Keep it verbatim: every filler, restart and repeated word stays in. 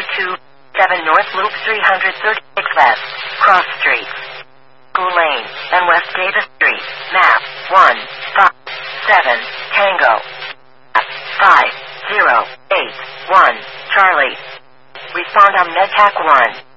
two seven North Loop three thirty-six West, Cross Street, School Lane, and West Davis Street. Map one five seven Tango. five zero eight one Charlie. Respond on MedTac one.